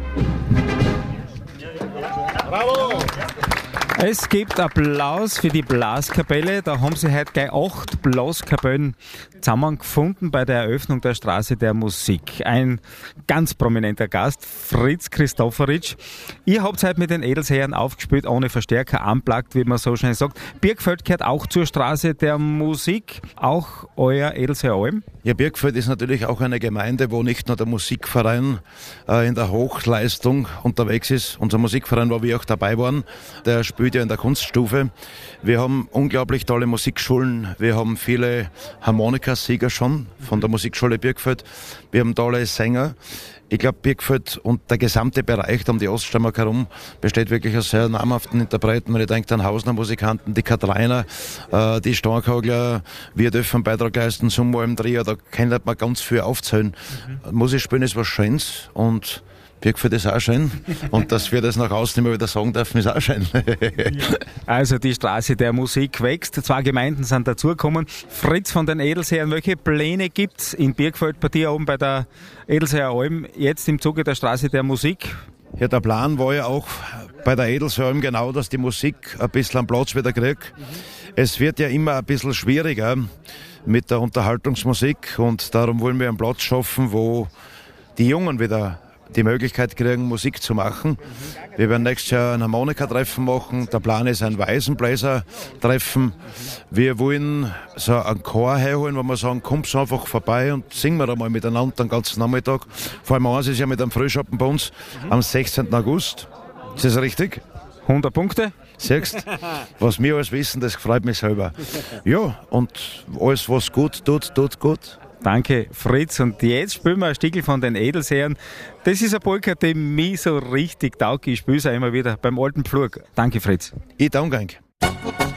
Bravo! Es gibt Applaus für die Blaskapelle. Da haben sie heute gleich 8 Blaskapellen zusammengefunden bei der Eröffnung der Straße der Musik. Ein ganz prominenter Gast, Fritz Christofferitsch. Ihr habt heute mit den Edelsherren aufgespielt, ohne Verstärker, unplugged, wie man so schnell sagt. Birgfeld gehört auch zur Straße der Musik, auch euer Edelsherr Alm. Ja, Birgfeld ist natürlich auch eine Gemeinde, wo nicht nur der Musikverein in der Hochleistung unterwegs ist. Unser Musikverein, wo wir auch dabei waren, der spielt ja in der Kunststufe. Wir haben unglaublich tolle Musikschulen. Wir haben viele Harmonikasieger schon von der Musikschule Birgfeld. Wir haben tolle Sänger. Ich glaube, Birgfeld und der gesamte Bereich um die Oststeiermark herum besteht wirklich aus sehr namhaften Interpreten. Wenn ich denke an Hausner Musikanten, die Katreiner, die Stornkogler, wir dürfen Beitrag leisten zum Alm Trio, da kann man ganz viel aufzählen. Musik spielen ist was Schönes und Birgfeld ist auch schön. Und dass wir das nach außen immer wieder sagen dürfen, ist auch schön. Also die Straße der Musik wächst. 2 Gemeinden sind dazugekommen. Fritz von den Edelsherren, welche Pläne gibt's in Birgfeld bei dir oben bei der Edelsherr Alm jetzt im Zuge der Straße der Musik? Ja, der Plan war ja auch bei der Edelsherr Alm genau, dass die Musik ein bisschen am Platz wieder kriegt. Es wird ja immer ein bisschen schwieriger mit der Unterhaltungsmusik und darum wollen wir einen Platz schaffen, wo die Jungen wieder die Möglichkeit kriegen, Musik zu machen. Wir werden nächstes Jahr ein Harmonika-Treffen machen. Der Plan ist ein Waisenbläser-Treffen. Wir wollen so einen Chor herholen, wo wir sagen, kommt einfach vorbei und singen wir einmal miteinander den ganzen Nachmittag. Vor allem eins ist ja mit einem Frühschoppen bei uns am 16. August. Ist das richtig? 100 Punkte. Siehst, was wir alles wissen, das freut mich selber. Ja, und alles, was gut tut, tut gut. Danke, Fritz. Und jetzt spielen wir ein Stückchen von den Edelsherren. Das ist eine Polka, die mich so richtig taugt. Ich spiele es auch immer wieder beim alten Pflug. Danke, Fritz. Ich danke.